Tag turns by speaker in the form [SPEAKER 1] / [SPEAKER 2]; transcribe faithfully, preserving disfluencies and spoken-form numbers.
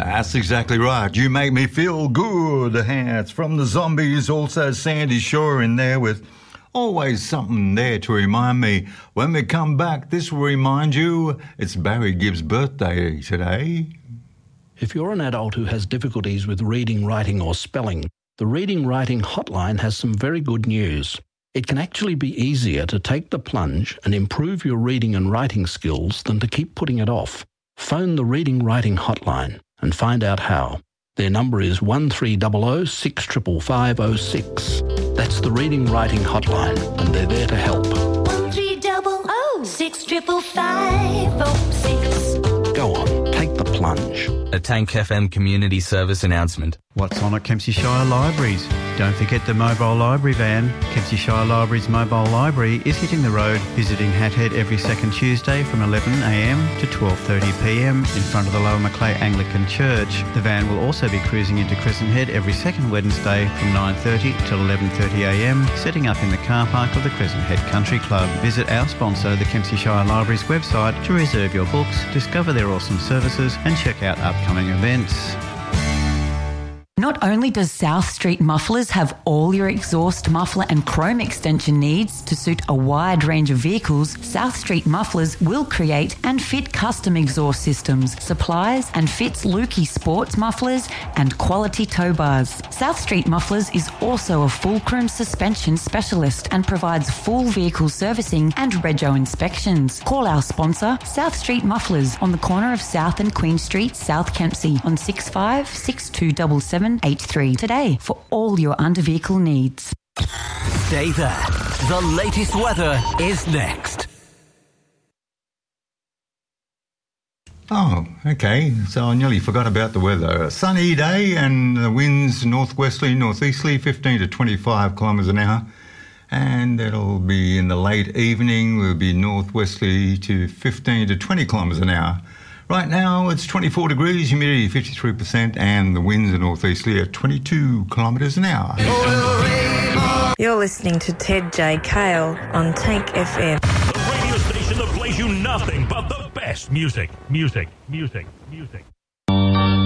[SPEAKER 1] That's exactly right. You make me feel good. It's from the Zombies, also Sandy Shore in there with always something there to remind me. When we come back, this will remind you it's Barry Gibb's birthday today.
[SPEAKER 2] If you're an adult who has difficulties with reading, writing or spelling, the Reading Writing Hotline has some very good news. It can actually be easier to take the plunge and improve your reading and writing skills than to keep putting it off. Phone the Reading Writing Hotline and find out how. Their number is one three zero zero six five five five zero six. That's the Reading Writing Hotline, and they're there to help.
[SPEAKER 3] one three zero zero six five five five zero six.
[SPEAKER 2] Go on, take the plunge.
[SPEAKER 4] A Tank F M community service announcement.
[SPEAKER 5] What's on at Kempsey Shire Libraries? Don't forget the mobile library van. Kempsey Shire Libraries mobile library is hitting the road, visiting Hathead every second Tuesday from eleven a m to twelve thirty p m in front of the Lower Macleay Anglican Church. The van will also be cruising into Crescent Head every second Wednesday from nine thirty till eleven thirty a m, setting up in the car park of the Crescent Head Country Club. Visit our sponsor, the Kempsey Shire Libraries website, to reserve your books, discover their awesome services and check out upcoming events.
[SPEAKER 6] Not only does South Street Mufflers have all your exhaust, muffler and chrome extension needs to suit a wide range of vehicles, South Street Mufflers will create and fit custom exhaust systems, supplies and fits Lukey sports mufflers and quality tow bars. South Street Mufflers is also a full chrome suspension specialist and provides full vehicle servicing and rego inspections. Call our sponsor, South Street Mufflers, on the corner of South and Queen Street, South Kempsey, on six five six two seven seven eight three today for all your under vehicle needs.
[SPEAKER 7] Stay there. The latest weather is next.
[SPEAKER 1] Oh, okay. So I nearly forgot about the weather. A sunny day and the winds northwesterly, northeasterly, fifteen to twenty-five kilometres an hour. And it'll be in the late evening, will be northwesterly to fifteen to twenty kilometres an hour. Right now it's twenty-four degrees, humidity fifty-three percent, and the winds are northeasterly at twenty-two kilometres an hour.
[SPEAKER 8] You're listening to Ted J. Kale on Tank F M.
[SPEAKER 9] The radio station that plays you nothing but the best music, music, music, music.